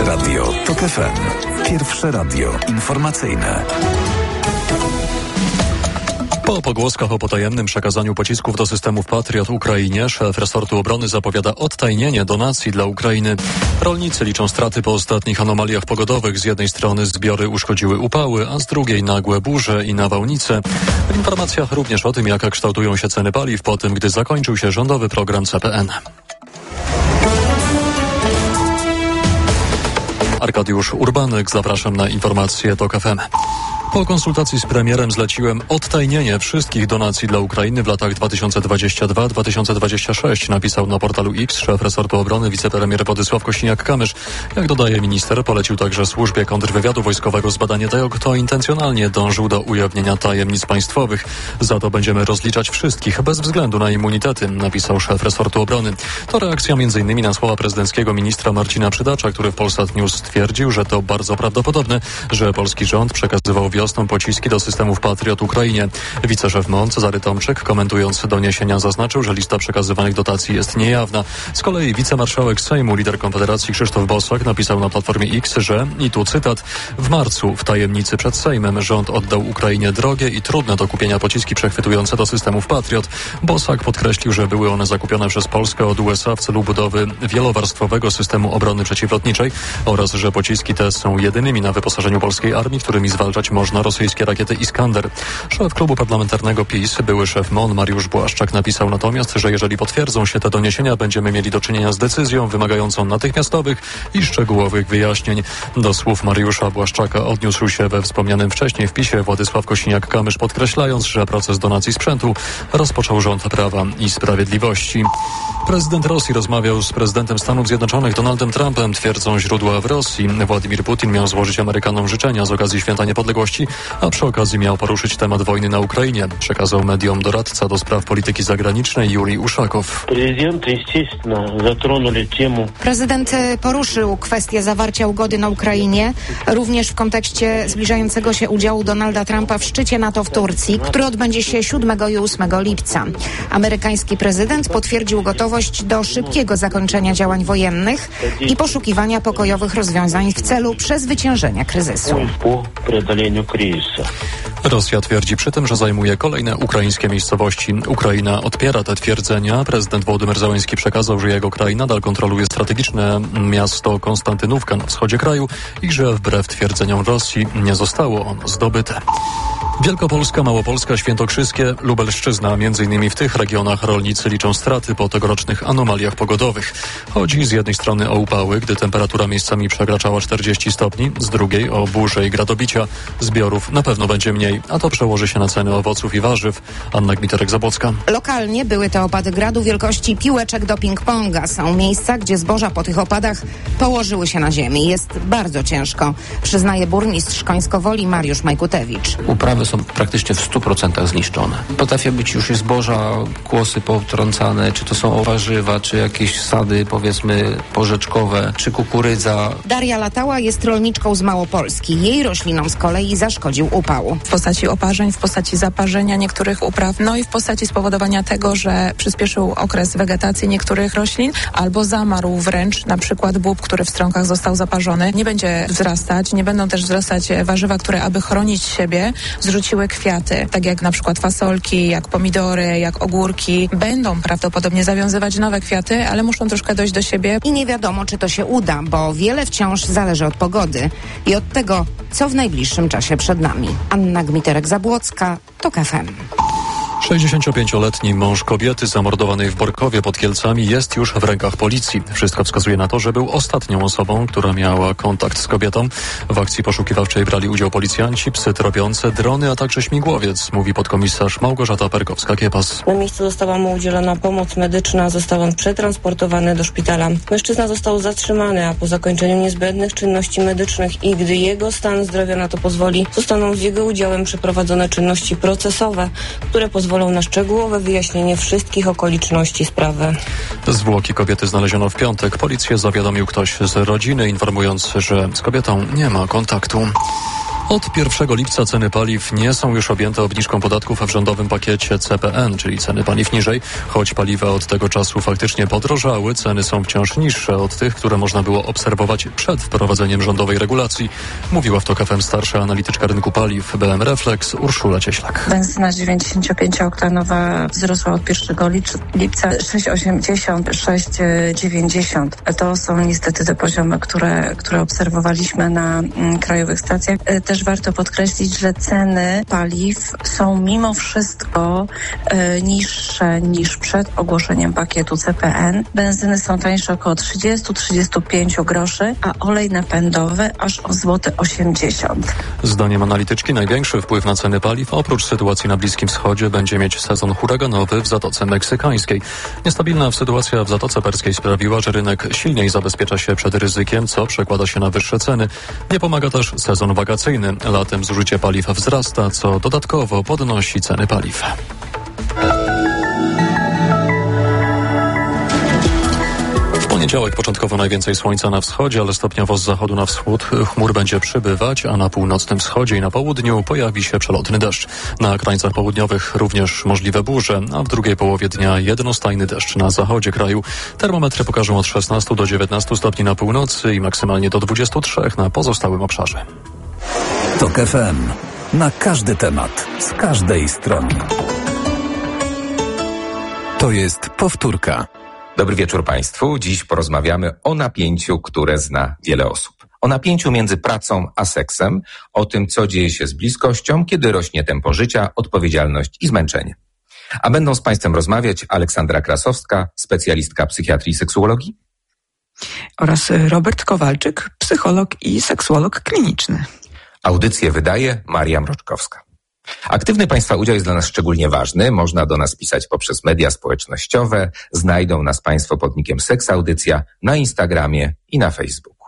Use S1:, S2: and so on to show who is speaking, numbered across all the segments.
S1: Radio TOK FM. Pierwsze radio informacyjne.
S2: Po pogłoskach o potajemnym przekazaniu pocisków do systemów Patriot Ukrainie, szef resortu obrony zapowiada odtajnienie donacji dla Ukrainy. Rolnicy liczą straty po ostatnich anomaliach pogodowych. Z jednej strony zbiory uszkodziły upały, a z drugiej nagłe burze i nawałnice. W informacjach również o tym, jak kształtują się ceny paliw po tym, gdy zakończył się rządowy program CPN. Arkadiusz Urbanek, zapraszam na informacje TOK FM. Po konsultacji z premierem zleciłem odtajnienie wszystkich donacji dla Ukrainy w latach 2022-2026, napisał na portalu X szef resortu obrony wicepremier Władysław Kosiniak-Kamysz. Jak dodaje minister, polecił także służbie kontrwywiadu wojskowego zbadanie tego, kto intencjonalnie dążył do ujawnienia tajemnic państwowych. Za to będziemy rozliczać wszystkich, bez względu na immunitety, napisał szef resortu obrony. To reakcja m.in. na słowa prezydenckiego ministra Marcina Przydacza, który w Polsat News stwierdził, że to bardzo prawdopodobne, że polski rząd przekazywał wiosną pociski do systemów Patriot Ukrainie. Wiceszef MON Cezary Tomczyk, komentując doniesienia, zaznaczył, że lista przekazywanych dotacji jest niejawna. Z kolei wicemarszałek Sejmu, lider Konfederacji Krzysztof Bosak napisał na Platformie X, że, i tu cytat, w marcu w tajemnicy przed Sejmem rząd oddał Ukrainie drogie i trudne do kupienia pociski przechwytujące do systemów Patriot. Bosak podkreślił, że były one zakupione przez Polskę od USA w celu budowy wielowarstwowego systemu obrony przeciwlotniczej oraz że pociski te są jedynymi na wyposażeniu polskiej armii, którymi zwalczać można rosyjskie rakiety Iskander. Szef klubu parlamentarnego PiS, były szef MON Mariusz Błaszczak napisał natomiast, że jeżeli potwierdzą się te doniesienia, będziemy mieli do czynienia z decyzją wymagającą natychmiastowych i szczegółowych wyjaśnień. Do słów Mariusza Błaszczaka odniósł się we wspomnianym wcześniej wpisie Władysław Kosiniak-Kamysz, podkreślając, że proces donacji sprzętu rozpoczął rząd Prawa i Sprawiedliwości. Prezydent Rosji rozmawiał z prezydentem Stanów Zjednoczonych Donaldem Trumpem, twierdzą źródła w Rosji. Władimir Putin miał złożyć Amerykanom życzenia z okazji Święta Niepodległości, a przy okazji miał poruszyć temat wojny na Ukrainie, przekazał mediom doradca do spraw polityki zagranicznej Jurij Uszakow.
S3: Prezydent poruszył kwestię zawarcia ugody na Ukrainie, również w kontekście zbliżającego się udziału Donalda Trumpa w szczycie NATO w Turcji, który odbędzie się 7 i 8 lipca. Amerykański prezydent potwierdził gotowość do szybkiego zakończenia działań wojennych i poszukiwania pokojowych rozwiązań w celu przezwyciężenia kryzysu.
S2: Rosja twierdzi przy tym, że zajmuje kolejne ukraińskie miejscowości. Ukraina odpiera te twierdzenia. Prezydent Wołodymyr Zełenski przekazał, że jego kraj nadal kontroluje strategiczne miasto Konstantynówka na wschodzie kraju i że wbrew twierdzeniom Rosji nie zostało ono zdobyte. Wielkopolska, Małopolska, Świętokrzyskie, Lubelszczyzna. M.in. w tych regionach rolnicy liczą straty po tegorocznych anomaliach pogodowych. Chodzi z jednej strony o upały, gdy temperatura miejscami przekraczała 40 stopni, z drugiej o burze i gradobicia. Zbiorów na pewno będzie mniej, a to przełoży się na ceny owoców i warzyw. Anna Gmiterek-Zabłocka.
S3: Lokalnie były to opady gradu wielkości piłeczek do ping-ponga. Są miejsca, gdzie zboża po tych opadach położyły się na ziemi. Jest bardzo ciężko, przyznaje burmistrz Końskowoli Mariusz Majkutewicz.
S4: Uprawy są praktycznie w 100% zniszczone. Potrafią być już i zboża, kłosy potrącane, czy to są warzywa, czy jakieś sady, powiedzmy, porzeczkowe, czy kukurydza.
S3: Daria Latała jest rolniczką z Małopolski. Jej roślinom z kolei zaszkodził upał.
S5: W postaci oparzeń, w postaci zaparzenia niektórych upraw, no i w postaci spowodowania tego, że przyspieszył okres wegetacji niektórych roślin, albo zamarł wręcz, na przykład bób, który w stronkach został zaparzony, nie będzie wzrastać, nie będą też wzrastać warzywa, które aby chronić siebie, zrzuciły kwiaty, tak jak na przykład fasolki, jak pomidory, jak ogórki. Będą prawdopodobnie zawiązywać nowe kwiaty, ale muszą troszkę dojść do siebie.
S3: I nie wiadomo, czy to się uda, bo wiele wciąż zależy od pogody i od tego, co w najbliższym czasie przed nami. Anna Gmiterek-Zabłocka, TOK FM.
S2: 65-letni mąż kobiety zamordowanej w Borkowie pod Kielcami jest już w rękach policji. Wszystko wskazuje na to, że był ostatnią osobą, która miała kontakt z kobietą. W akcji poszukiwawczej brali udział policjanci, psy tropiące, drony, a także śmigłowiec, mówi podkomisarz Małgorzata Perkowska-Kiepas.
S6: Na miejscu została mu udzielona pomoc medyczna, został on przetransportowany do szpitala. Mężczyzna został zatrzymany, a po zakończeniu niezbędnych czynności medycznych i gdy jego stan zdrowia na to pozwoli, zostaną z jego udziałem przeprowadzone czynności procesowe, które pozwolą na szczegółowe wyjaśnienie wszystkich okoliczności sprawy.
S2: Zwłoki kobiety znaleziono w piątek. Policję zawiadomił ktoś z rodziny, informując, że z kobietą nie ma kontaktu. Od 1 lipca ceny paliw nie są już objęte obniżką podatków w rządowym pakiecie CPN, czyli ceny paliw niżej. Choć paliwa od tego czasu faktycznie podrożały, ceny są wciąż niższe od tych, które można było obserwować przed wprowadzeniem rządowej regulacji. Mówiła w TOK FM starsza analityczka rynku paliw BM Reflex Urszula Cieślak.
S7: Benzyna 95-oktanowa wzrosła od 1 lipca 6,80, 6,90. To są niestety te poziomy, które obserwowaliśmy na krajowych stacjach. Też warto podkreślić, że ceny paliw są mimo wszystko niższe niż przed ogłoszeniem pakietu CPN. Benzyny są tańsze około 30-35 groszy, a olej napędowy aż o złoty 80.
S2: Zdaniem analityczki największy wpływ na ceny paliw oprócz sytuacji na Bliskim Wschodzie będzie mieć sezon huraganowy w Zatoce Meksykańskiej. Niestabilna sytuacja w Zatoce Perskiej sprawiła, że rynek silniej zabezpiecza się przed ryzykiem, co przekłada się na wyższe ceny. Nie pomaga też sezon wakacyjny. Latem zużycie paliw wzrasta, co dodatkowo podnosi ceny paliw. W poniedziałek początkowo najwięcej słońca na wschodzie, ale stopniowo z zachodu na wschód chmur będzie przybywać, a na północnym wschodzie i na południu pojawi się przelotny deszcz. Na krańcach południowych również możliwe burze, a w drugiej połowie dnia jednostajny deszcz na zachodzie kraju. Termometry pokażą od 16 do 19 stopni na północy i maksymalnie do 23 na pozostałym obszarze.
S1: TOK FM. Na każdy temat, z każdej strony. To jest powtórka.
S8: Dobry wieczór Państwu. Dziś porozmawiamy o napięciu, które zna wiele osób. O napięciu między pracą a seksem, o tym, co dzieje się z bliskością, kiedy rośnie tempo życia, odpowiedzialność i zmęczenie. A będą z Państwem rozmawiać Aleksandra Krasowska, specjalistka psychiatrii i seksuologii,
S9: oraz Robert Kowalczyk, psycholog i seksuolog kliniczny.
S8: Audycję wydaje Maria Mroczkowska. Aktywny Państwa udział jest dla nas szczególnie ważny. Można do nas pisać poprzez media społecznościowe. Znajdą nas Państwo pod nickiem Seksaudycja na Instagramie i na Facebooku.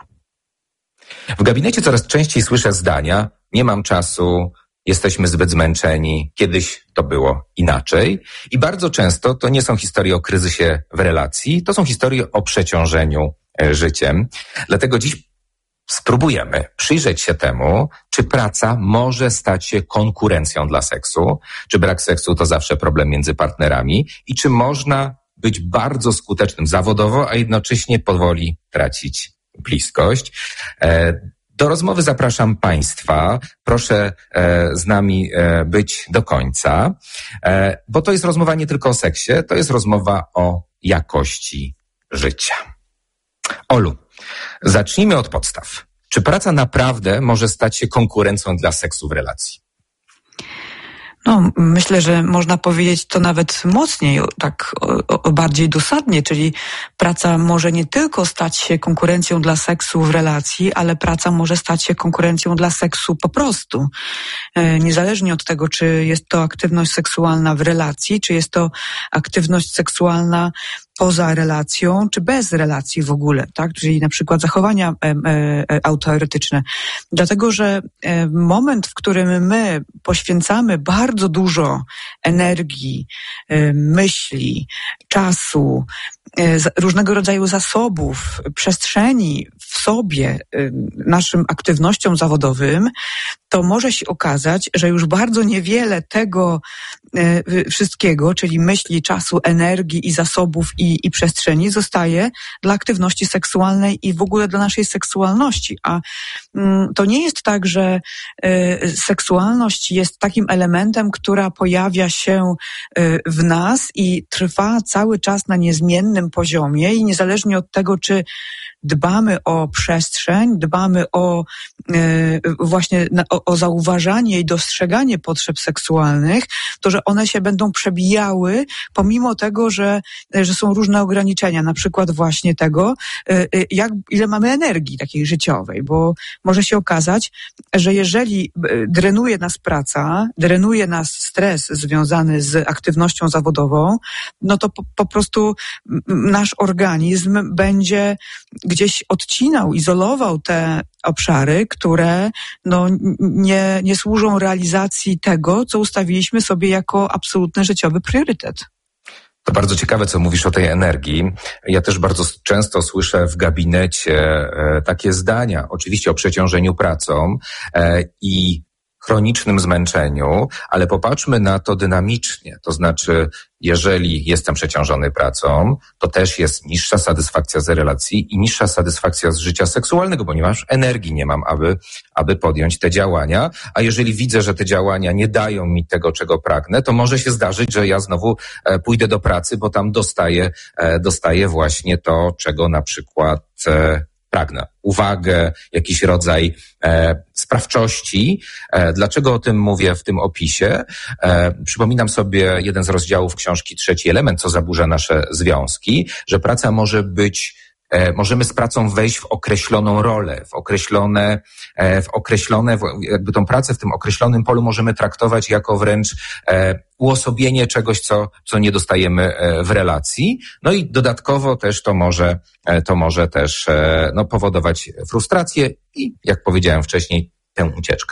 S8: W gabinecie coraz częściej słyszę zdania: nie mam czasu, jesteśmy zbyt zmęczeni, kiedyś to było inaczej. I bardzo często to nie są historie o kryzysie w relacji, to są historie o przeciążeniu życiem. Dlatego dziś spróbujemy przyjrzeć się temu, czy praca może stać się konkurencją dla seksu, czy brak seksu to zawsze problem między partnerami i czy można być bardzo skutecznym zawodowo, a jednocześnie powoli tracić bliskość. Do rozmowy zapraszam Państwa. Proszę z nami być do końca, bo to jest rozmowa nie tylko o seksie, to jest rozmowa o jakości życia. Olu, zacznijmy od podstaw. Czy praca naprawdę może stać się konkurencją dla seksu w relacji?
S9: No, myślę, że można powiedzieć to nawet mocniej, tak bardziej dosadnie, czyli praca może nie tylko stać się konkurencją dla seksu w relacji, ale praca może stać się konkurencją dla seksu po prostu. Niezależnie od tego, czy jest to aktywność seksualna w relacji, czy jest to aktywność seksualna poza relacją, czy bez relacji w ogóle, tak? Czyli na przykład zachowania autoerotyczne. Dlatego, że moment, w którym my poświęcamy bardzo dużo energii, myśli, czasu, różnego rodzaju zasobów, przestrzeni w sobie, naszym aktywnościom zawodowym, to może się okazać, że już bardzo niewiele tego wszystkiego, czyli myśli, czasu, energii i zasobów i przestrzeni zostaje dla aktywności seksualnej i w ogóle dla naszej seksualności. A to nie jest tak, że seksualność jest takim elementem, która pojawia się w nas i trwa cały czas na niezmiennym poziomie i niezależnie od tego, czy dbamy o przestrzeń, dbamy o właśnie o zauważanie i dostrzeganie potrzeb seksualnych, to że one się będą przebijały pomimo tego, że są różne ograniczenia, na przykład właśnie tego, ile mamy energii takiej życiowej, bo może się okazać, że jeżeli drenuje nas praca, drenuje nas stres związany z aktywnością zawodową, no to po prostu nasz organizm będzie gdzieś odcinał, izolował te obszary, które nie służą realizacji tego, co ustawiliśmy sobie jako absolutny życiowy priorytet.
S8: To bardzo ciekawe, co mówisz o tej energii. Ja też bardzo często słyszę w gabinecie takie zdania, oczywiście o przeciążeniu pracą i chronicznym zmęczeniu, ale popatrzmy na to dynamicznie. To znaczy, jeżeli jestem przeciążony pracą, to też jest niższa satysfakcja z relacji i niższa satysfakcja z życia seksualnego, ponieważ energii nie mam, aby podjąć te działania. A jeżeli widzę, że te działania nie dają mi tego, czego pragnę, to może się zdarzyć, że ja znowu pójdę do pracy, bo tam dostaję właśnie to, czego na przykład pragnę. Uwagę, jakiś rodzaj sprawczości. Dlaczego o tym mówię w tym opisie? Przypominam sobie jeden z rozdziałów książki Trzeci element, co zaburza nasze związki, że praca może być, możemy z pracą wejść w określoną rolę, jakby tą pracę w tym określonym polu możemy traktować jako wręcz uosobienie czegoś, co nie dostajemy w relacji. No i dodatkowo też to może też powodować frustrację i, jak powiedziałem wcześniej, tę ucieczkę.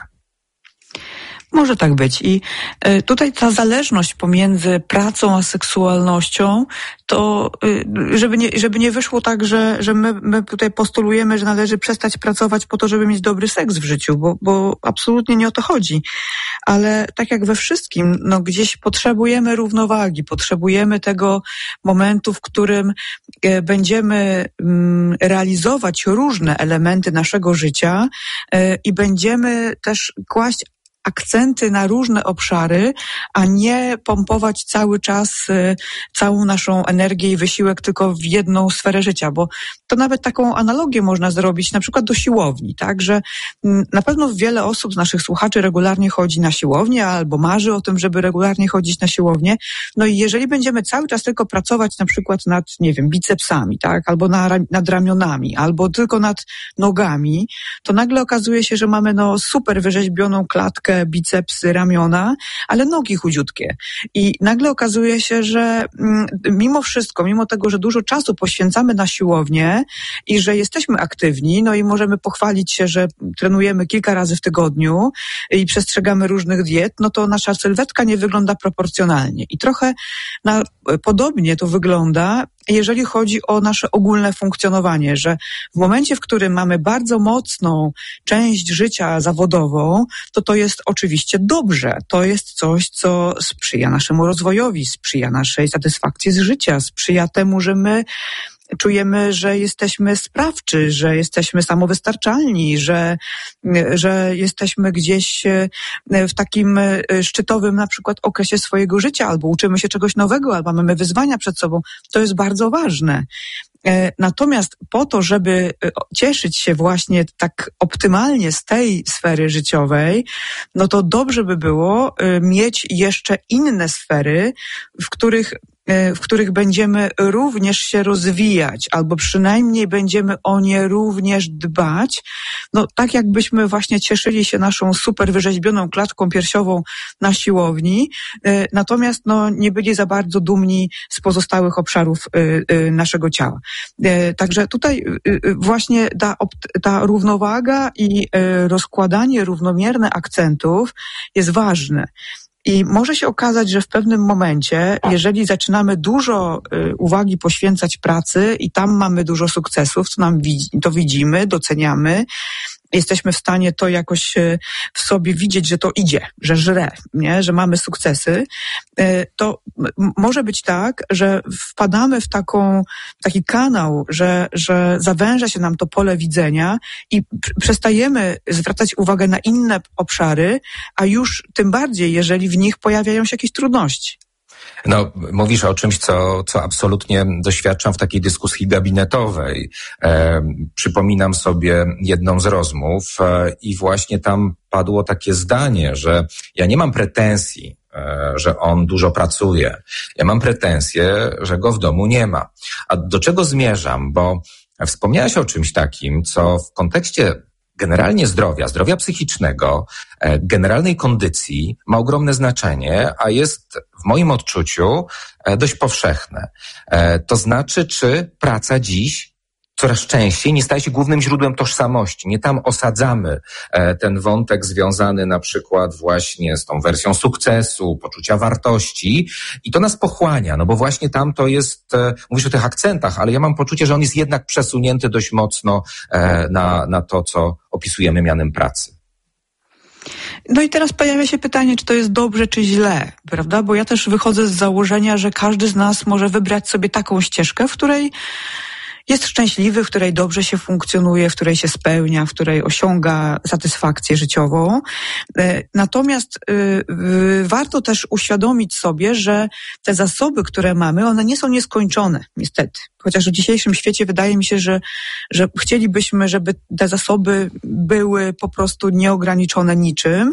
S9: Może tak być. I tutaj ta zależność pomiędzy pracą a seksualnością, to żeby nie wyszło tak, że my tutaj postulujemy, że należy przestać pracować po to, żeby mieć dobry seks w życiu, bo absolutnie nie o to chodzi. Ale tak jak we wszystkim, gdzieś potrzebujemy równowagi, potrzebujemy tego momentu, w którym będziemy realizować różne elementy naszego życia i będziemy też kłaść akcenty na różne obszary, a nie pompować cały czas całą naszą energię i wysiłek tylko w jedną sferę życia, bo to nawet taką analogię można zrobić na przykład do siłowni, tak, że na pewno wiele osób z naszych słuchaczy regularnie chodzi na siłownię albo marzy o tym, żeby regularnie chodzić na siłownię. No i jeżeli będziemy cały czas tylko pracować na przykład nad, bicepsami, tak, albo nad ramionami, albo tylko nad nogami, to nagle okazuje się, że mamy super wyrzeźbioną klatkę, bicepsy, ramiona, ale nogi chudziutkie. I nagle okazuje się, że mimo wszystko, mimo tego, że dużo czasu poświęcamy na siłownię i że jesteśmy aktywni, i możemy pochwalić się, że trenujemy kilka razy w tygodniu i przestrzegamy różnych diet, to nasza sylwetka nie wygląda proporcjonalnie. I trochę podobnie to wygląda, jeżeli chodzi o nasze ogólne funkcjonowanie, że w momencie, w którym mamy bardzo mocną część życia zawodową, to jest oczywiście dobrze. To jest coś, co sprzyja naszemu rozwojowi, sprzyja naszej satysfakcji z życia, sprzyja temu, że my czujemy, że jesteśmy sprawczy, że jesteśmy samowystarczalni, że jesteśmy gdzieś w takim szczytowym na przykład okresie swojego życia, albo uczymy się czegoś nowego, albo mamy wyzwania przed sobą. To jest bardzo ważne. Natomiast po to, żeby cieszyć się właśnie tak optymalnie z tej sfery życiowej, to dobrze by było mieć jeszcze inne sfery, w których będziemy również się rozwijać, albo przynajmniej będziemy o nie również dbać, tak jakbyśmy właśnie cieszyli się naszą super wyrzeźbioną klatką piersiową na siłowni, natomiast nie byli za bardzo dumni z pozostałych obszarów naszego ciała. Także tutaj właśnie ta równowaga i rozkładanie równomierne akcentów jest ważne. I może się okazać, że w pewnym momencie, jeżeli zaczynamy dużo uwagi poświęcać pracy i tam mamy dużo sukcesów, to widzimy, doceniamy, jesteśmy w stanie to jakoś w sobie widzieć, że to idzie, że żre, nie? Że mamy sukcesy, to może być tak, że wpadamy w taki kanał, że zawęża się nam to pole widzenia i przestajemy zwracać uwagę na inne obszary, a już tym bardziej, jeżeli w nich pojawiają się jakieś trudności.
S8: Mówisz o czymś, co absolutnie doświadczam w takiej dyskusji gabinetowej. Przypominam sobie jedną z rozmów i właśnie tam padło takie zdanie, że ja nie mam pretensji, że on dużo pracuje. Ja mam pretensje, że go w domu nie ma. A do czego zmierzam? Bo wspomniałaś o czymś takim, co w kontekście generalnie zdrowia psychicznego, generalnej kondycji ma ogromne znaczenie, a jest w moim odczuciu dość powszechne. To znaczy, czy praca dziś coraz częściej nie staje się głównym źródłem tożsamości. Nie tam osadzamy ten wątek związany na przykład właśnie z tą wersją sukcesu, poczucia wartości i to nas pochłania, no bo właśnie tam to jest, mówisz o tych akcentach, ale ja mam poczucie, że on jest jednak przesunięty dość mocno na to, co opisujemy mianem pracy.
S9: No i teraz pojawia się pytanie, czy to jest dobrze, czy źle, prawda? Bo ja też wychodzę z założenia, że każdy z nas może wybrać sobie taką ścieżkę, w której jest szczęśliwy, w której dobrze się funkcjonuje, w której się spełnia, w której osiąga satysfakcję życiową. Natomiast warto też uświadomić sobie, że te zasoby, które mamy, one nie są nieskończone, niestety. Chociaż w dzisiejszym świecie wydaje mi się, że chcielibyśmy, żeby te zasoby były po prostu nieograniczone niczym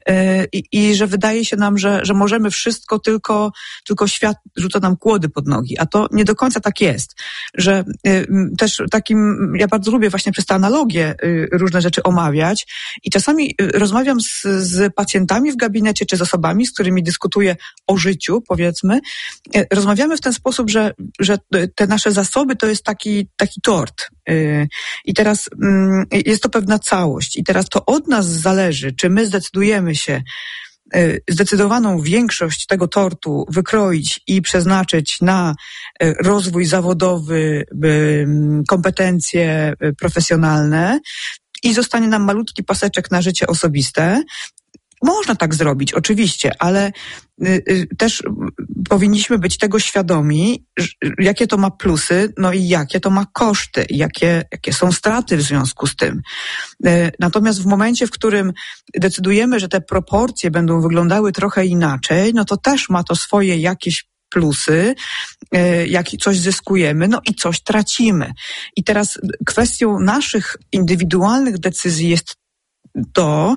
S9: i że wydaje się nam, że możemy wszystko, tylko świat rzuca nam kłody pod nogi. A to nie do końca tak jest, że też ja bardzo lubię właśnie przez tę analogię różne rzeczy omawiać i czasami rozmawiam z pacjentami w gabinecie czy z osobami, z którymi dyskutuję o życiu, powiedzmy. Rozmawiamy w ten sposób, że te nasze zasoby to jest taki tort. I teraz jest to pewna całość. I teraz to od nas zależy, czy my zdecydujemy się zdecydowaną większość tego tortu wykroić i przeznaczyć na rozwój zawodowy, kompetencje profesjonalne i zostanie nam malutki paseczek na życie osobiste. Można tak zrobić, oczywiście, ale też powinniśmy być tego świadomi, jakie to ma plusy, no i jakie to ma koszty, jakie są straty w związku z tym. Natomiast w momencie, w którym decydujemy, że te proporcje będą wyglądały trochę inaczej, no to też ma to swoje jakieś plusy, coś zyskujemy, no i coś tracimy. I teraz kwestią naszych indywidualnych decyzji jest to,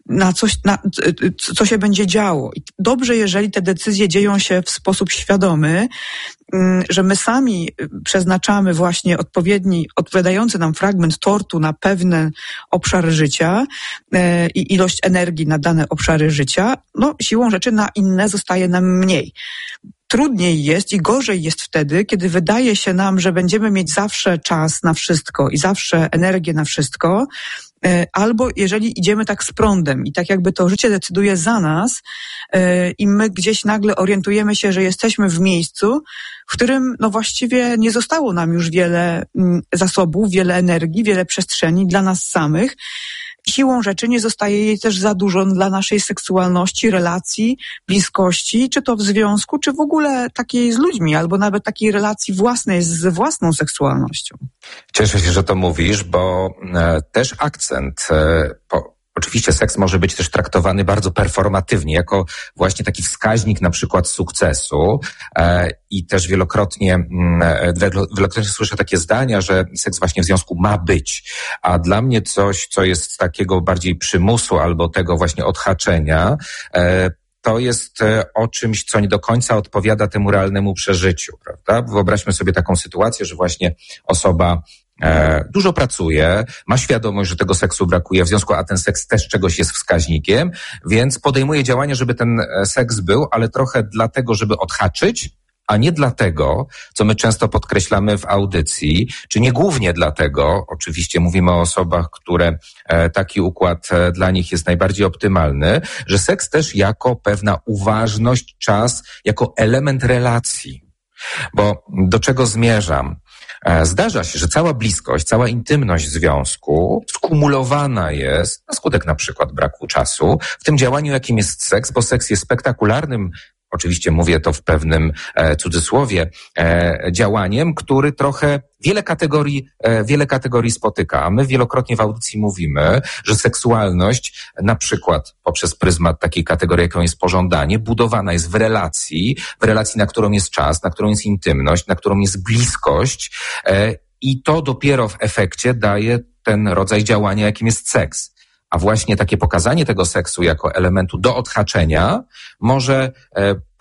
S9: co się będzie działo. I dobrze, jeżeli te decyzje dzieją się w sposób świadomy, że my sami przeznaczamy właśnie odpowiadający nam fragment tortu na pewne obszary życia i ilość energii na dane obszary życia, no siłą rzeczy na inne zostaje nam mniej. Trudniej jest i gorzej jest wtedy, kiedy wydaje się nam, że będziemy mieć zawsze czas na wszystko i zawsze energię na wszystko, albo jeżeli idziemy tak z prądem i tak jakby to życie decyduje za nas i my gdzieś nagle orientujemy się, że jesteśmy w miejscu, w którym no właściwie nie zostało nam już wiele zasobów, wiele energii, wiele przestrzeni dla nas samych. Siłą rzeczy nie zostaje jej też za dużo dla naszej seksualności, relacji, bliskości, czy to w związku, czy w ogóle takiej z ludźmi, albo nawet takiej relacji własnej z własną seksualnością.
S8: Cieszę się, że to mówisz, bo też akcent oczywiście seks może być też traktowany bardzo performatywnie, jako właśnie taki wskaźnik na przykład sukcesu i też wielokrotnie słyszę takie zdania, że seks właśnie w związku ma być, a dla mnie coś, co jest z takiego bardziej przymusu albo tego właśnie odhaczenia, to jest o czymś, co nie do końca odpowiada temu realnemu przeżyciu, prawda? Wyobraźmy sobie taką sytuację, że właśnie osoba dużo pracuje, ma świadomość, że tego seksu brakuje w związku, a ten seks też czegoś jest wskaźnikiem, więc podejmuje działania, żeby ten seks był, ale trochę dlatego, żeby odhaczyć, a nie dlatego, co my często podkreślamy w audycji, czy nie głównie dlatego, oczywiście mówimy o osobach, które taki układ dla nich jest najbardziej optymalny, że seks też jako pewna uważność, czas, jako element relacji. Bo do czego zmierzam? Zdarza się, że cała bliskość, cała intymność związku skumulowana jest na skutek na przykład braku czasu w tym działaniu, jakim jest seks, bo seks jest spektakularnym, oczywiście mówię to w pewnym cudzysłowie, działaniem, który trochę wiele kategorii spotyka. A my wielokrotnie w audycji mówimy, że seksualność, na przykład poprzez pryzmat takiej kategorii, jaką jest pożądanie, budowana jest w relacji, na którą jest czas, na którą jest intymność, na którą jest bliskość i to dopiero w efekcie daje ten rodzaj działania, jakim jest seks. A właśnie takie pokazanie tego seksu jako elementu do odhaczenia może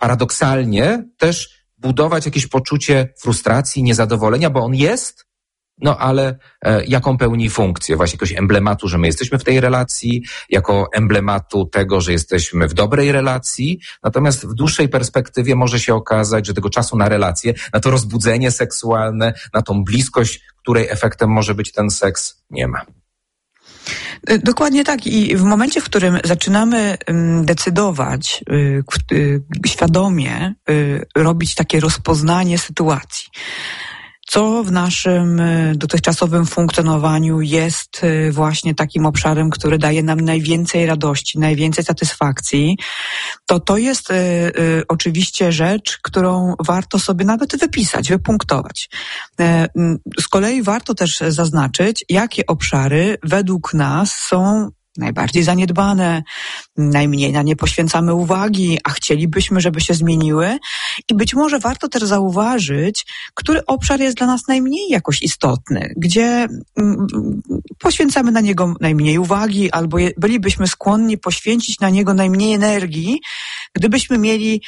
S8: paradoksalnie też budować jakieś poczucie frustracji, niezadowolenia, bo on jest, no ale jaką pełni funkcję? Właśnie jakiegoś emblematu, że my jesteśmy w tej relacji, jako emblematu tego, że jesteśmy w dobrej relacji, natomiast w dłuższej perspektywie może się okazać, że tego czasu na relacje, na to rozbudzenie seksualne, na tą bliskość, której efektem może być ten seks, nie ma.
S9: Dokładnie tak. I w momencie, w którym zaczynamy decydować świadomie, robić takie rozpoznanie sytuacji, co w naszym dotychczasowym funkcjonowaniu jest właśnie takim obszarem, który daje nam najwięcej radości, najwięcej satysfakcji, to jest oczywiście rzecz, którą warto sobie nawet wypisać, wypunktować. Z kolei warto też zaznaczyć, jakie obszary według nas są najbardziej zaniedbane, najmniej na nie poświęcamy uwagi, a chcielibyśmy, żeby się zmieniły. I być może warto też zauważyć, który obszar jest dla nas najmniej jakoś istotny, gdzie poświęcamy na niego najmniej uwagi, albo bylibyśmy skłonni poświęcić na niego najmniej energii, gdybyśmy mieli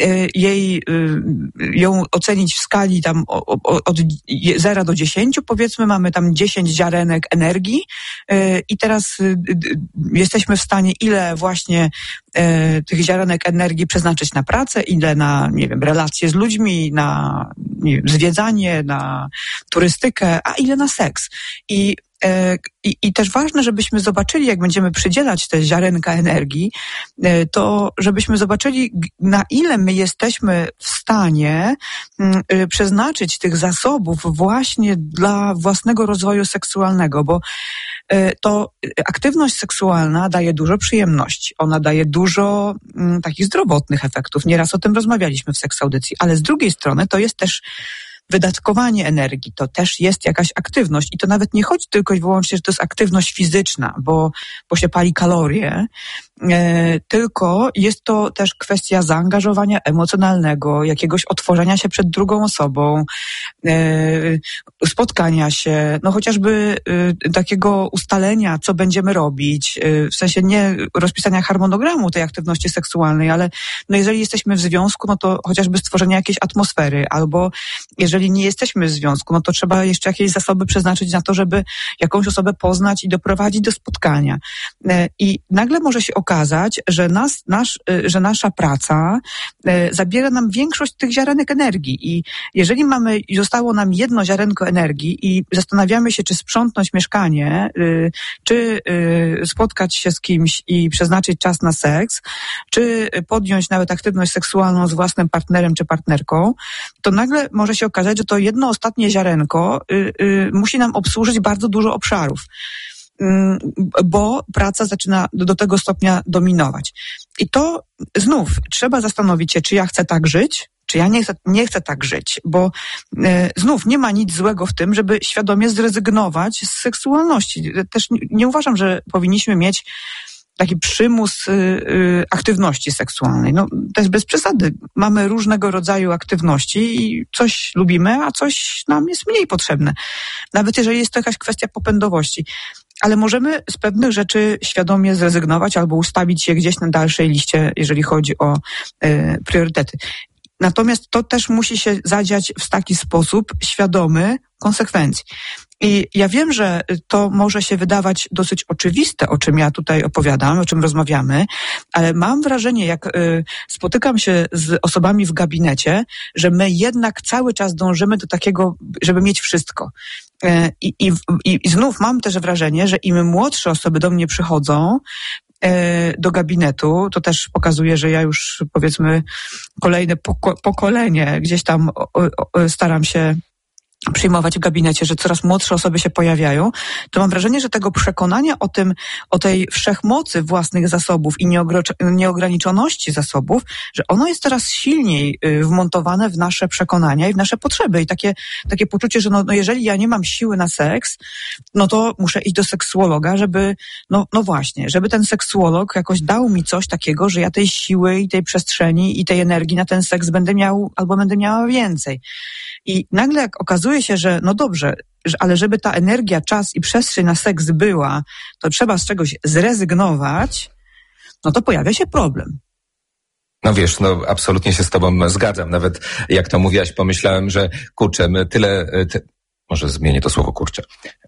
S9: ją ocenić w skali tam od 0 do 10, powiedzmy mamy tam 10 ziarenek energii i teraz jesteśmy w stanie ile właśnie tych ziarenek energii przeznaczyć na pracę, ile na, nie wiem, relacje z ludźmi, na, nie wiem, zwiedzanie, na turystykę, a ile na seks. I też ważne, żebyśmy zobaczyli, jak będziemy przydzielać te ziarenka energii, to żebyśmy zobaczyli, na ile my jesteśmy w stanie przeznaczyć tych zasobów właśnie dla własnego rozwoju seksualnego, bo to aktywność seksualna daje dużo przyjemności. Ona daje dużo takich zdrowotnych efektów. Nieraz o tym rozmawialiśmy w Seks Audycji, ale z drugiej strony to jest też wydatkowanie energii, to też jest jakaś aktywność i to nawet nie chodzi tylko i wyłącznie, że to jest aktywność fizyczna, bo się pali kalorie, tylko jest to też kwestia zaangażowania emocjonalnego, jakiegoś otworzenia się przed drugą osobą, spotkania się, no chociażby takiego ustalenia, co będziemy robić, w sensie nie rozpisania harmonogramu tej aktywności seksualnej, ale no jeżeli jesteśmy w związku, no to chociażby stworzenia jakiejś atmosfery, albo jeżeli nie jesteśmy w związku, no to trzeba jeszcze jakieś zasoby przeznaczyć na to, żeby jakąś osobę poznać i doprowadzić do spotkania. I nagle może się okazać, że nasza praca zabiera nam większość tych ziarenek energii i jeżeli zostało nam jedno ziarenko energii i zastanawiamy się, czy sprzątnąć mieszkanie, czy spotkać się z kimś i przeznaczyć czas na seks, czy podjąć nawet aktywność seksualną z własnym partnerem czy partnerką, to nagle może się okazać, że to jedno ostatnie ziarenko musi nam obsłużyć bardzo dużo obszarów, bo praca zaczyna do tego stopnia dominować. I to znów trzeba zastanowić się, czy ja chcę tak żyć, czy ja nie chcę tak żyć, bo znów nie ma nic złego w tym, żeby świadomie zrezygnować z seksualności. Też nie uważam, że powinniśmy mieć taki przymus aktywności seksualnej. No, to jest bez przesady. Mamy różnego rodzaju aktywności i coś lubimy, a coś nam jest mniej potrzebne. Nawet jeżeli jest to jakaś kwestia popędowości. Ale możemy z pewnych rzeczy świadomie zrezygnować albo ustawić je gdzieś na dalszej liście, jeżeli chodzi o priorytety. Natomiast to też musi się zadziać w taki sposób świadomy konsekwencji. I ja wiem, że to może się wydawać dosyć oczywiste, o czym ja tutaj opowiadam, o czym rozmawiamy, ale mam wrażenie, jak spotykam się z osobami w gabinecie, że my jednak cały czas dążymy do takiego, żeby mieć wszystko. I znów mam też wrażenie, że im młodsze osoby do mnie przychodzą, do gabinetu, to też pokazuje, że ja już powiedzmy kolejne pokolenie gdzieś tam staram się przyjmować w gabinecie, że coraz młodsze osoby się pojawiają, to mam wrażenie, że tego przekonania o tej wszechmocy własnych zasobów i nieograniczoności zasobów, że ono jest coraz silniej wmontowane w nasze przekonania i w nasze potrzeby. I takie poczucie, że no jeżeli ja nie mam siły na seks, no to muszę iść do seksuologa, żeby, no właśnie, żeby ten seksuolog jakoś dał mi coś takiego, że ja tej siły i tej przestrzeni i tej energii na ten seks będę miał albo będę miała więcej. I nagle jak okazuje się, że no dobrze, ale żeby ta energia, czas i przestrzeń na seks była, to trzeba z czegoś zrezygnować, no to pojawia się problem.
S8: No wiesz, no absolutnie się z tobą zgadzam. Nawet jak to mówiłaś, pomyślałem, że kurczę, my Może zmienię to słowo kurczę.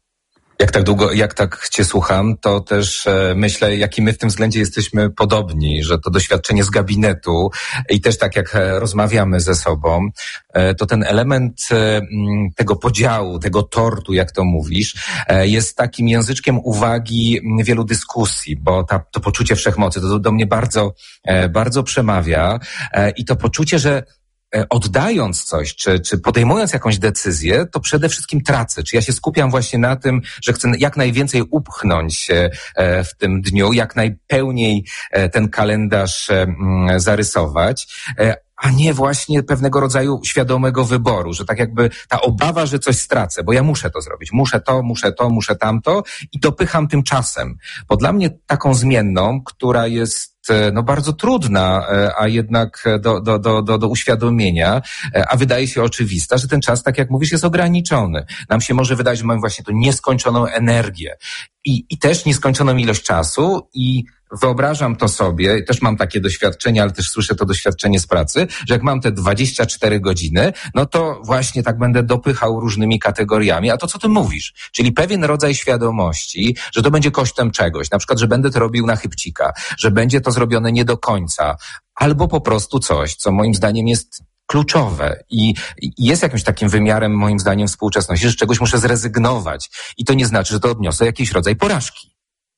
S8: Jak tak cię słucham, to też myślę, jaki my w tym względzie jesteśmy podobni, że to doświadczenie z gabinetu i też tak jak rozmawiamy ze sobą, to ten element tego podziału, tego tortu, jak to mówisz, jest takim języczkiem uwagi wielu dyskusji, bo to poczucie wszechmocy to do mnie bardzo, bardzo przemawia i to poczucie, że oddając coś, czy podejmując jakąś decyzję, to przede wszystkim tracę. Czy ja się skupiam właśnie na tym, że chcę jak najwięcej upchnąć w tym dniu, jak najpełniej ten kalendarz zarysować, a nie właśnie pewnego rodzaju świadomego wyboru, że tak jakby ta obawa, że coś stracę, bo ja muszę to zrobić, muszę tamto i dopycham tym czasem. Bo dla mnie taką zmienną, która jest bardzo trudna, a jednak do uświadomienia, a wydaje się oczywista, że ten czas, tak jak mówisz, jest ograniczony. Nam się może wydać, że mamy właśnie tą nieskończoną energię i też nieskończoną ilość czasu i wyobrażam to sobie, też mam takie doświadczenie, ale też słyszę to doświadczenie z pracy, że jak mam te 24 godziny, no to właśnie tak będę dopychał różnymi kategoriami. A to, co ty mówisz, czyli pewien rodzaj świadomości, że to będzie kosztem czegoś, na przykład, że będę to robił na chybcika, że będzie to zrobione nie do końca, albo po prostu coś, co moim zdaniem jest kluczowe i jest jakimś takim wymiarem, moim zdaniem, współczesności, że z czegoś muszę zrezygnować. I to nie znaczy, że to odniosę jakiś rodzaj porażki.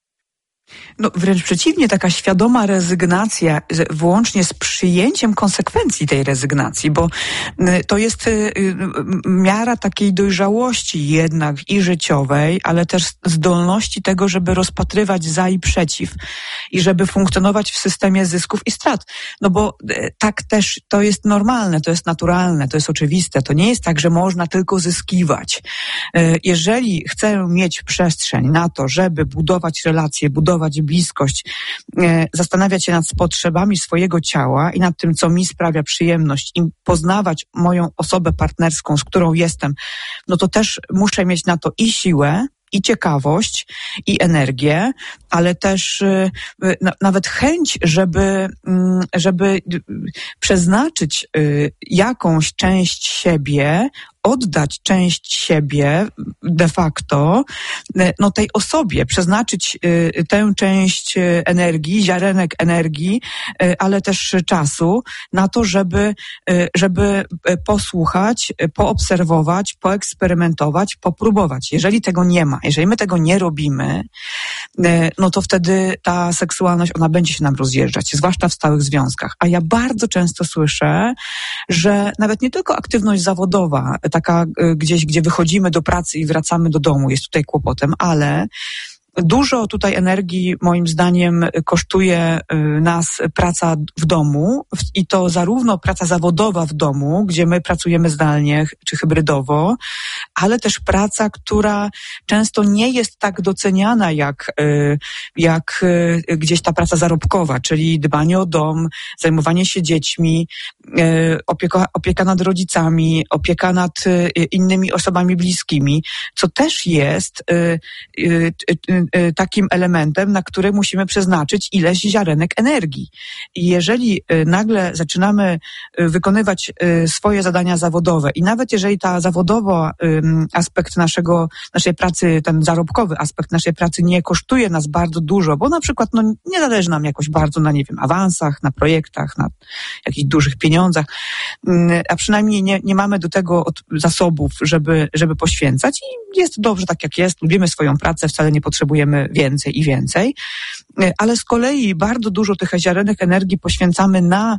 S9: No wręcz przeciwnie, taka świadoma rezygnacja, włącznie z przyjęciem konsekwencji tej rezygnacji, bo to jest miara takiej dojrzałości jednak i życiowej, ale też zdolności tego, żeby rozpatrywać za i przeciw i żeby funkcjonować w systemie zysków i strat. No bo tak też to jest normalne, to jest naturalne, to jest oczywiste. To nie jest tak, że można tylko zyskiwać. Jeżeli chcę mieć przestrzeń na to, żeby budować relacje, budować bliskość, zastanawiać się nad potrzebami swojego ciała i nad tym, co mi sprawia przyjemność i poznawać moją osobę partnerską, z którą jestem, no to też muszę mieć na to i siłę, i ciekawość, i energię, ale też nawet chęć, żeby przeznaczyć jakąś część siebie, oddać część siebie de facto, no tej osobie, przeznaczyć tę część energii, ziarenek energii, ale też czasu na to, żeby posłuchać, poobserwować, poeksperymentować, popróbować. Jeżeli tego nie ma, jeżeli my tego nie robimy, no to wtedy ta seksualność, ona będzie się nam rozjeżdżać, zwłaszcza w stałych związkach. A ja bardzo często słyszę, że nawet nie tylko aktywność zawodowa, taka gdzieś, gdzie wychodzimy do pracy i wracamy do domu, jest tutaj kłopotem, ale dużo tutaj energii, moim zdaniem, kosztuje nas praca w domu i to zarówno praca zawodowa w domu, gdzie my pracujemy zdalnie czy hybrydowo, ale też praca, która często nie jest tak doceniana jak gdzieś ta praca zarobkowa, czyli dbanie o dom, zajmowanie się dziećmi, opieka nad rodzicami, opieka nad innymi osobami bliskimi, co też jest takim elementem, na który musimy przeznaczyć ileś ziarenek energii. I jeżeli nagle zaczynamy wykonywać swoje zadania zawodowe i nawet jeżeli ta zawodowa aspekt naszej pracy, ten zarobkowy aspekt naszej pracy nie kosztuje nas bardzo dużo, bo na przykład nie zależy nam jakoś bardzo na, nie wiem, awansach, na projektach, na jakichś dużych pieniądzach, a przynajmniej nie mamy do tego zasobów, żeby poświęcać i jest dobrze tak jak jest, lubimy swoją pracę, wcale nie potrzebujemy więcej i więcej, ale z kolei bardzo dużo tych ziarenek energii poświęcamy na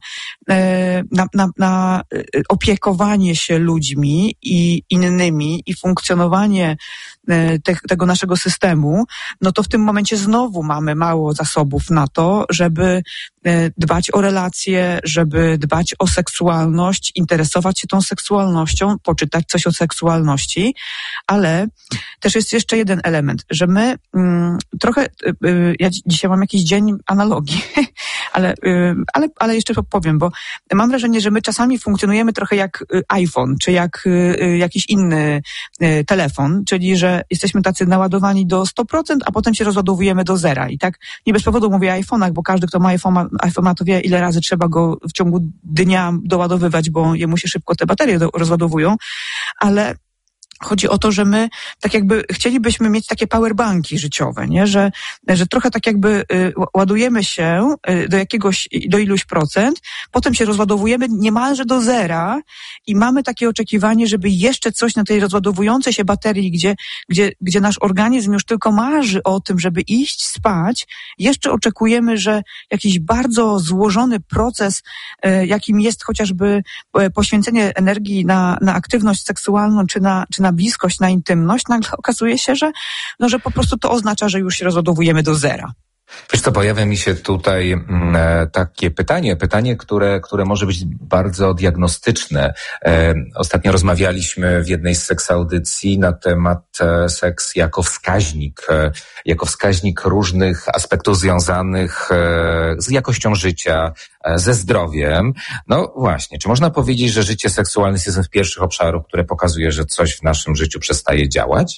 S9: opiekowanie się ludźmi i innymi i funkcjonowanie tego naszego systemu, no to w tym momencie znowu mamy mało zasobów na to, żeby dbać o relacje, żeby dbać o seksualność, interesować się tą seksualnością, poczytać coś o seksualności, ale też jest jeszcze jeden element, że my trochę, ja dzisiaj mam jakiś dzień analogii, ale jeszcze powiem, bo mam wrażenie, że my czasami funkcjonujemy trochę jak iPhone, czy jak jakiś inny telefon, czyli że jesteśmy tacy naładowani do 100%, a potem się rozładowujemy do zera. I tak nie bez powodu mówię o iPhone'ach, bo każdy, kto ma iPhone'a, to wie, ile razy trzeba go w ciągu dnia doładowywać, bo jemu się szybko te baterie rozładowują, ale Chodzi o to, że my tak jakby chcielibyśmy mieć takie powerbanki życiowe, nie? Że trochę tak jakby ładujemy się do iluś procent, potem się rozładowujemy niemalże do zera i mamy takie oczekiwanie, żeby jeszcze coś na tej rozładowującej się baterii, gdzie nasz organizm już tylko marzy o tym, żeby iść spać, jeszcze oczekujemy, że jakiś bardzo złożony proces, jakim jest chociażby poświęcenie energii na aktywność seksualną, czy na bliskość, na intymność, nagle okazuje się, że po prostu to oznacza, że już się rozładowujemy do zera.
S8: Wiesz co, pojawia mi się tutaj takie pytanie, które może być bardzo diagnostyczne. Ostatnio rozmawialiśmy w jednej z seksaudycji na temat seks jako wskaźnik różnych aspektów związanych z jakością życia, ze zdrowiem. No właśnie, czy można powiedzieć, że życie seksualne jest jednym z pierwszych obszarów, które pokazuje, że coś w naszym życiu przestaje działać?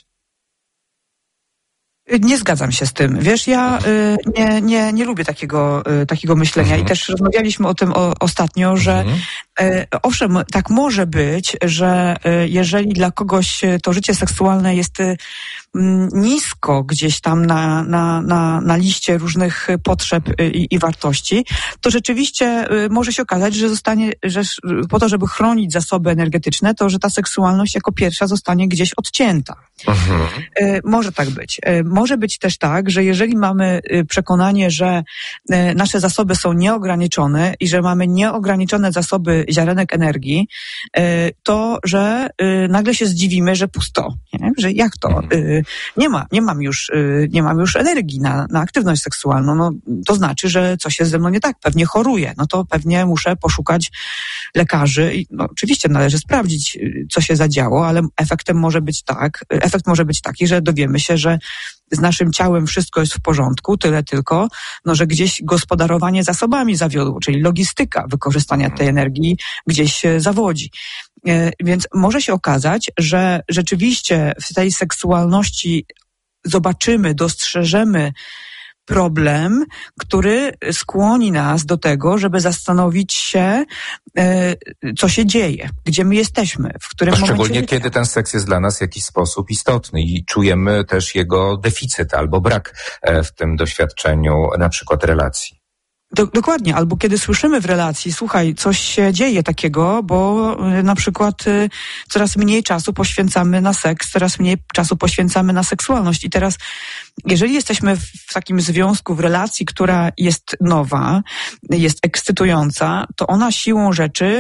S9: Nie zgadzam się z tym. Wiesz, ja nie lubię takiego myślenia i też rozmawialiśmy o tym ostatnio, że owszem, tak może być, że jeżeli dla kogoś to życie seksualne jest nisko gdzieś tam na liście różnych potrzeb i wartości, to rzeczywiście może się okazać, że po to, żeby chronić zasoby energetyczne, to że ta seksualność jako pierwsza zostanie gdzieś odcięta. Może tak być. Może być też tak, że jeżeli mamy przekonanie, że nasze zasoby są nieograniczone i że mamy nieograniczone zasoby ziarenek energii, to że nagle się zdziwimy, że pusto. Nie? Że jak to? Nie mam już energii na aktywność seksualną. No, to znaczy, że coś jest ze mną nie tak. Pewnie choruję. No to pewnie muszę poszukać lekarzy. I no, oczywiście należy sprawdzić, co się zadziało, ale efekt może być taki, że dowiemy się, że z naszym ciałem wszystko jest w porządku, tyle tylko, że gdzieś gospodarowanie zasobami zawiodło, czyli logistyka wykorzystania tej energii gdzieś zawodzi. Więc może się okazać, że rzeczywiście w tej seksualności dostrzeżemy problem, który skłoni nas do tego, żeby zastanowić się, co się dzieje, gdzie my jesteśmy, w którym momencie.
S8: Szczególnie kiedy ten seks jest dla nas w jakiś sposób istotny i czujemy też jego deficyt albo brak w tym doświadczeniu na przykład relacji.
S9: Dokładnie, albo kiedy słyszymy w relacji, słuchaj, coś się dzieje takiego, bo na przykład coraz mniej czasu poświęcamy na seks, coraz mniej czasu poświęcamy na seksualność. I teraz, jeżeli jesteśmy w takim związku, w relacji, która jest nowa, jest ekscytująca, to ona siłą rzeczy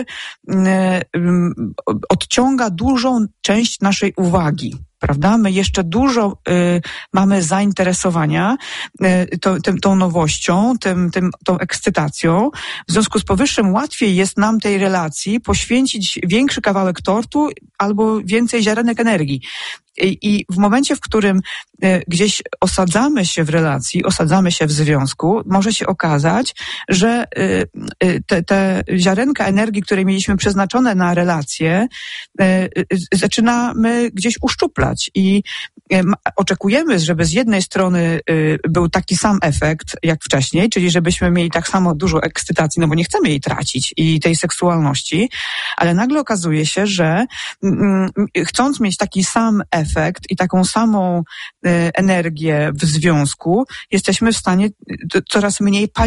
S9: odciąga dużą część naszej uwagi. Prawda? My jeszcze dużo mamy zainteresowania tą nowością, tą ekscytacją. W związku z powyższym łatwiej jest nam tej relacji poświęcić większy kawałek tortu albo więcej ziarenek energii. I w momencie, w którym gdzieś osadzamy się w relacji, osadzamy się w związku, może się okazać, że te ziarenka energii, które mieliśmy przeznaczone na relacje, zaczynamy gdzieś uszczuplać i oczekujemy, żeby z jednej strony był taki sam efekt jak wcześniej, czyli żebyśmy mieli tak samo dużo ekscytacji, no bo nie chcemy jej tracić i tej seksualności, ale nagle okazuje się, że chcąc mieć taki sam efekt i taką samą energię w związku, jesteśmy w stanie coraz mniej palić